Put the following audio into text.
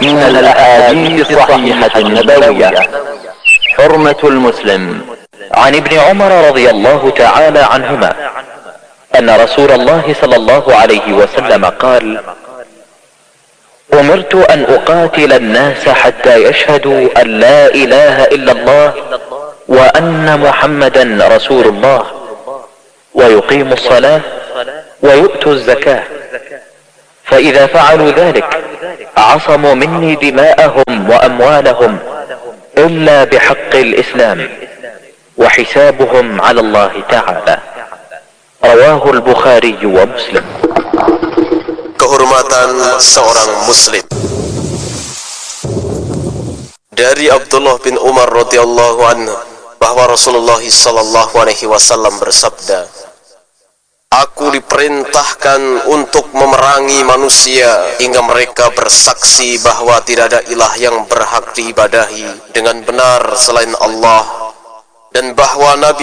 من الأحاديث الصحيحة النبوية. حرمة المسلم. عن ابن عمر رضي الله تعالى عنهما أن رسول الله صلى الله عليه وسلم قال: أمرت أن أقاتل الناس حتى يشهدوا أن لا إله إلا الله وأن محمدا رسول الله ويقيموا الصلاة ويؤتوا الزكاة، فإذا فعلوا ذلك عصموا مني دماءهم وأموالهم إلا بحق الإسلام وحسابهم على الله تعالى. رواه البخاري ومسلم. Kehormatan seorang muslim. Dari Abdullah bin Umar radhiyallahu anhu bahwa Rasulullah sallallahu alaihi wasallam bersabda, "Aku diperintahkan untuk memerangi manusia hingga mereka bersaksi bahwa tidak ada ilah yang berhak diibadahi dengan benar selain Allah, dan bahwa Nabi